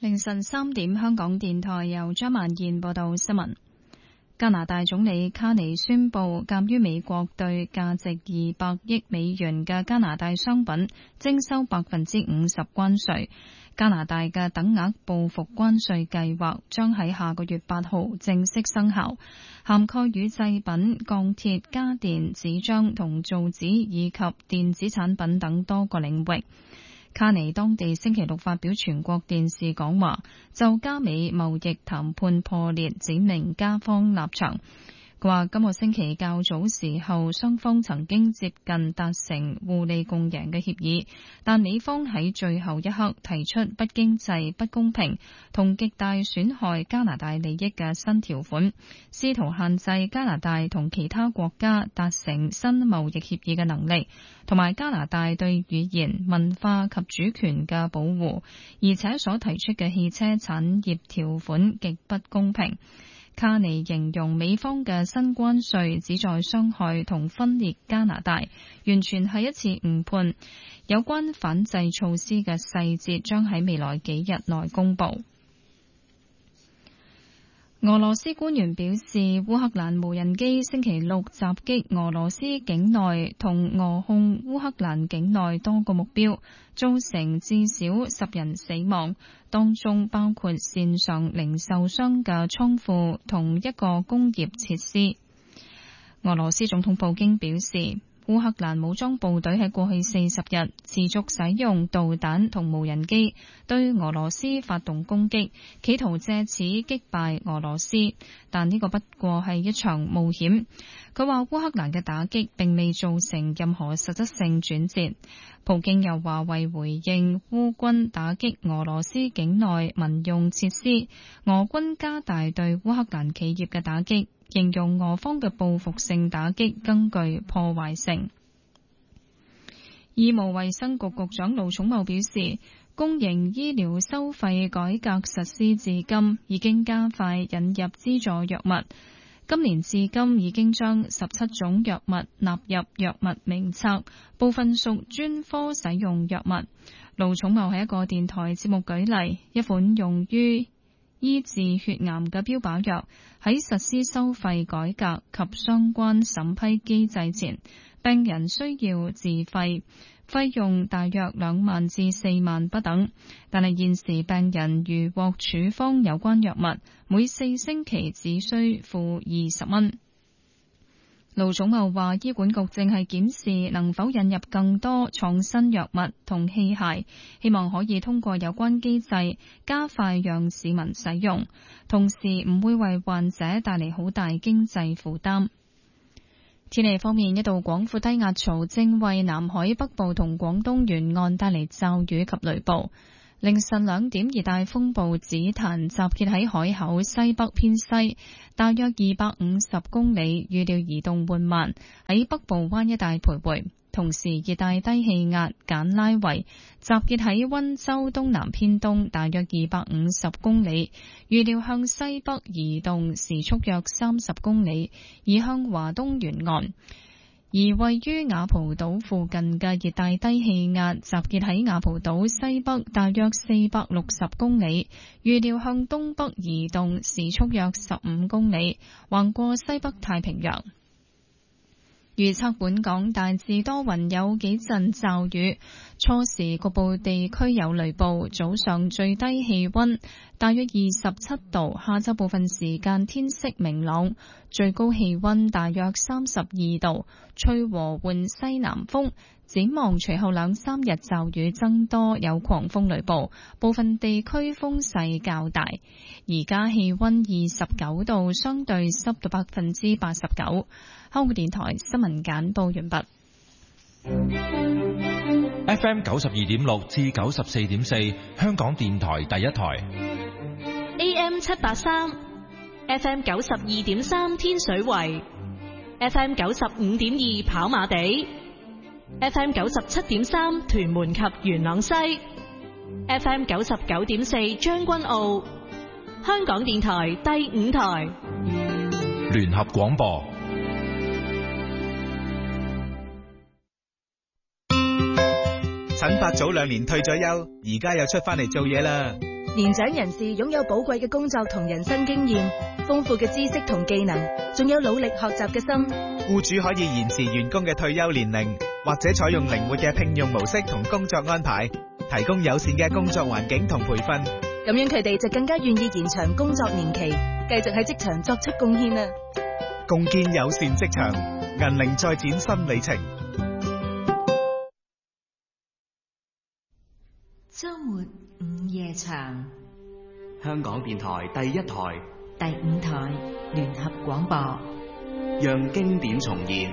凌晨3點，香港電台由張曼燕報道新聞。加拿大總理卡尼宣布，鑑於美國對價值200億美元嘅加拿大商品徵收50%關稅，加拿大嘅等額報復關稅計劃將喺下個月8號正式生效，涵蓋乳製品、鋼鐵、家電、紙張同造紙以及電子產品等多個領域。卡尼當地星期六發表全國電視講話，就加美貿易談判破裂指明加方立場。佢話今個星期較早時候，雙方曾經接近達成互利共贏嘅協議，但美方喺最後一刻提出不經濟、不公平同極大損害加拿大利益嘅新條款，試圖限制加拿大同其他國家達成新貿易協議嘅能力，同埋加拿大對語言、文化及主權嘅保護，而且所提出嘅汽車產業條款極不公平。卡尼形容美方嘅新關稅旨在傷害同分裂加拿大，完全係一次誤判。有關反制措施嘅細節將喺未來幾日內公佈。俄羅斯官員表示，烏克蘭無人機星期六襲擊俄羅斯境內同俄控烏克蘭境內多個目標，造成至少10人死亡，當中包括線上零售商嘅倉庫同一個工業設施。俄羅斯總統普京表示，烏克蘭武裝部隊喺過去40日持續使用導彈同無人機對俄羅斯發動攻擊，企圖借此擊敗俄羅斯，但呢個不過係一場冒險。佢話烏克蘭嘅打擊並未造成任何實質性轉折。普京又話，為回應烏軍打擊俄羅斯境內民用設施，俄軍加大對烏克蘭企業嘅打擊，形容俄方嘅報復性打擊更具破壞性。醫務衛生局局長盧寵茂表示，公營醫療收費改革實施至今，已經加快引入資助藥物。今年至今已經將17種藥物納入藥物名冊，部分屬專科使用藥物。盧寵茂喺一個電台節目舉例，一款用於醫治血癌嘅標靶藥喺實施收費改革及相關審批機制前，病人需要自費，費用大約2萬至4萬不等。但係現時病人如獲處方有關藥物，每4星期只需付20蚊。盧寵茂話，醫管局正係檢視能否引入更多創新藥物同器械，希望可以通過有關機制加快讓市民使用，同時唔會為患者帶嚟好大經濟負擔。天氣方面，一道廣闊低壓槽正為南海北部同廣東沿岸帶嚟驟雨及雷暴。凌晨2點，熱帶風暴紫檀集結喺海口西北偏西，大約250公里，預料移動緩慢，喺北部灣一帶徘徊。同時，熱帶低氣壓簡拉維集結喺溫州東南偏東，大約250公里，預料向西北移動，時速約30公里，移向華東沿岸。而位於雅蒲島附近嘅熱帶低氣壓集結喺雅蒲島西北大約460公里，預料向東北移動，時速約15公里，橫過西北太平洋。預測本港大致多雲，有幾陣驟雨，初時局部地區有雷暴，早上最低氣溫大約27度，下晝部分時間天色明朗，最高氣溫大約32度，吹和緩西南風。展望隨後2-3日驟雨增多，有狂風雷暴，部分地區風勢較大。而家氣溫29度，相對濕度89%。香港電台新聞簡報完畢。 FM 92.6至94.4，香港電台第一台。 AM 783 ，FM 92.3天水圍 ，FM 95.2跑馬地。FM 97.3屯門及元朗西 ，FM 99.4將軍澳，香港電台第5台聯合廣播。 陳伯早2年退咗休，而家又出翻嚟做嘢啦。 年長人士擁有寶貴嘅工作同人生經驗，豐富嘅知識同技能，仲有努力學習嘅心。 僱主可以延遲員工嘅退休年齡，或者採用靈活嘅聘用模式同工作安排，提供友善嘅工作環境同培訓。 咁樣佢哋就更加願意延長工作年期，繼續喺職場作出貢獻啦。 共建友善職場，銀齡再展新里程。 周末午夜場， 香港電台第一台、 第5台聯合廣播， 讓經典重現。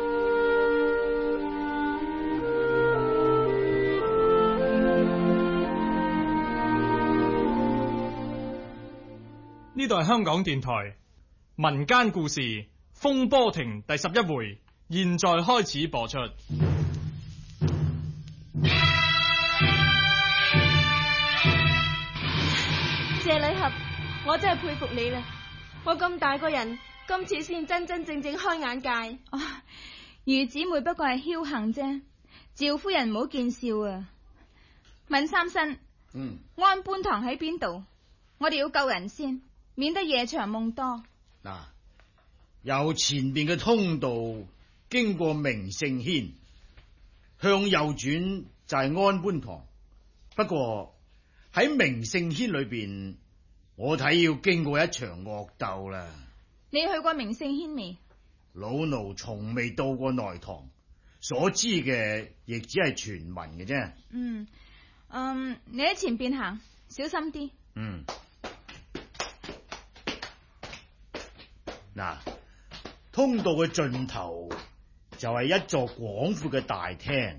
呢度係香港電台民間故事《風波亭》第11回，現在開始播出。 謝禮合，我真係佩服你啦！我咁大個人，今次先真真正正開眼界。 余姊妹不過係僥倖啫，趙夫人唔好見笑啊！問三新，安搬堂喺邊度？我哋要救人先，免得夜長夢多。 嗱，由前邊嘅通道經過明聖軒，向右轉就係安搬堂。不過喺明聖軒裏邊，我睇要經過一場惡鬥啦。 你去過明聖軒未？ 老奴從未到過內堂，所知嘅亦只係傳聞嘅啫。 你喺前邊行，小心啲。 嗱，通道嘅盡頭就係一座廣闊嘅大廳。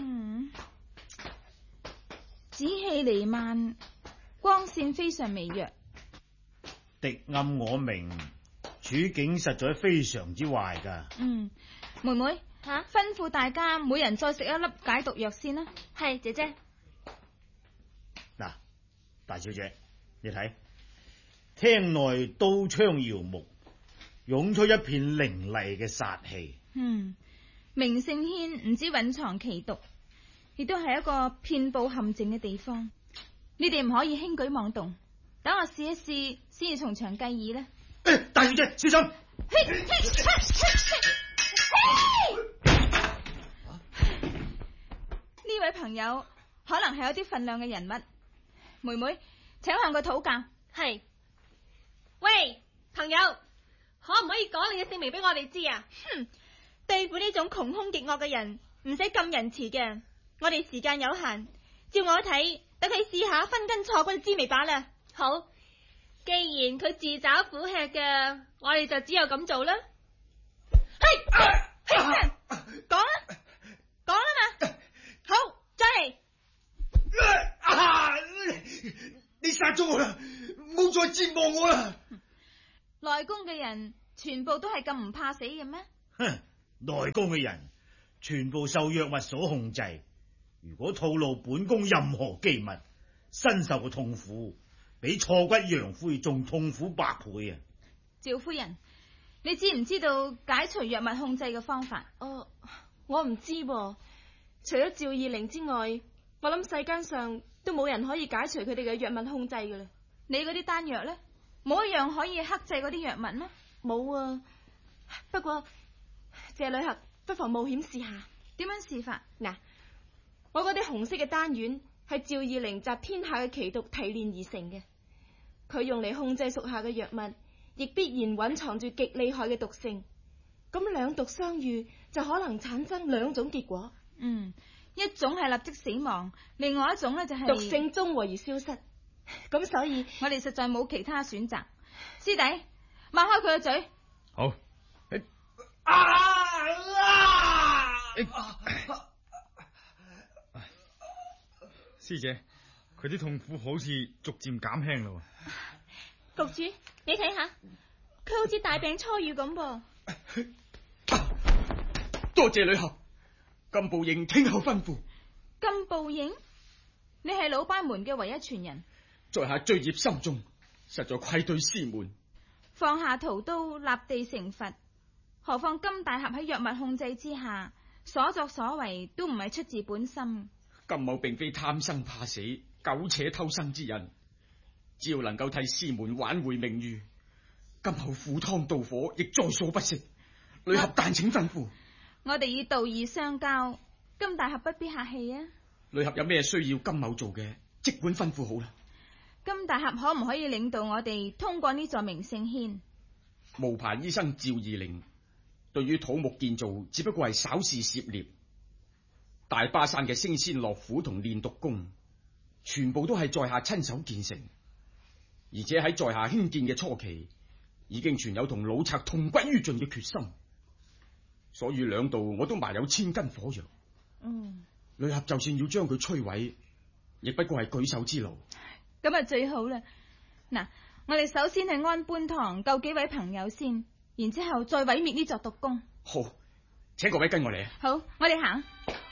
紫氣彌漫，光線非常微弱， 敵暗我明，處境實在非常之壞噶。 妹妹吩咐大家每人再食一粒解毒藥先啦。 係，姐姐。 嗱，大小姐，你睇廳內刀槍搖木，湧出一片凌厲嘅殺氣。 明聖軒唔知蘊藏奇毒，亦都係一個遍佈陷阱嘅地方。你哋唔可以輕舉妄動，等我試一試先至從長計議呢。 大小姐，小心！ 呢位朋友可能係有啲份量嘅人物，妹妹，請向佢討教。 係。喂，朋友，可唔可以講你嘅姓名俾我哋知啊？ 對付呢種窮凶極惡嘅人，唔使咁仁慈嘅。我哋時間有限，照我睇，等佢試下分羹錯骨嘅滋味罷啦。 好，既然佢自找苦吃嘅，我哋就只有咁做啦。 講啦嘛，好，再嚟。 你殺咗我啦，唔好再折磨我啦。 內宮嘅人全部都係咁唔怕死嘅咩？ 內宮嘅人全部受藥物所控制，如果吐露本宮任何機密，身受嘅痛苦比錯骨揚灰仲痛苦百倍啊！ 趙夫人，你知唔知道解除藥物控制嘅方法？ 我唔知噃，除咗趙二玲之外，我諗世間上都冇人可以解除佢哋嘅藥物控制噶啦。 你嗰啲丹藥呢？冇一樣可以克制嗰啲藥物咩？ 冇啊，不過謝女俠不妨冒險試下。 點樣試法？ 嗱，我嗰啲紅色嘅丹丸係趙二玲集天下嘅奇毒提煉而成嘅，佢用嚟控制屬下嘅藥物，亦必然蘊藏住極厲害嘅毒性。咁兩毒相遇就可能產生兩種結果。 一種係立即死亡，另外一種呢就係毒性中和而消失。咁所以我哋實在冇其他選擇。師弟，擘開佢個嘴。 好。師姐，佢啲痛苦好似逐漸減輕啦。 局主，你睇下，佢好似大病初愈咁噃。 多謝女俠，金步營聽候吩咐。 金步營，你係魯班門嘅唯一傳人， 在下罪孽深重，實在愧對師門。 放下屠刀，立地成佛。何況金大俠喺藥物控制之下，所作所為都唔係出自本心。 金某並非貪生怕死、苟且偷生之人， 只要能夠替師門挽回名譽，今後赴湯蹈火亦在所不惜。女俠但請吩咐。 我哋以道義相交，金大俠不必客氣啊。 女俠有咩需要金某做嘅，即管吩咐好啦。 金大俠可唔可以領導我哋通過呢座名勝軒？ 無牌醫生趙二齡對於土木建造只不過係稍事涉獵，大巴山嘅升仙樂府同煉毒工全部都係在下親手建成，而且喺在下興建嘅初期已經存有同老賊同歸於盡嘅決心，所以兩度我都埋有千斤火藥。女俠就算要將佢摧毀，亦不過係舉手之勞。 咁啊最好啦！嗱，我哋首先係安搬堂救幾位朋友先，然之後再毀滅呢座毒宮。 好，請各位跟我嚟啊！ 好，我哋行。